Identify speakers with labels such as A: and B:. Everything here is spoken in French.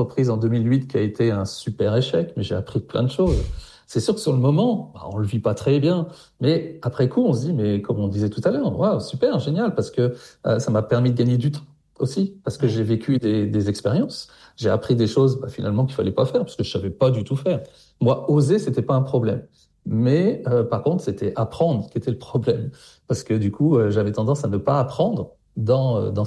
A: entreprise en 2008 qui a été un super échec, mais j'ai appris plein de choses. C'est sûr que sur le moment, bah, on le vit pas très bien, mais après coup, on se dit, mais comme on disait tout à l'heure, waouh, super, génial, parce que ça m'a permis de gagner du temps aussi, parce que
B: Ouais.
A: j'ai vécu des expériences, j'ai appris des choses bah, finalement qu'il fallait pas faire, parce que je savais pas du tout faire. Moi, oser, c'était pas un problème. Mais par contre, c'était apprendre qui était le problème. Parce que du coup, j'avais tendance à ne pas apprendre dans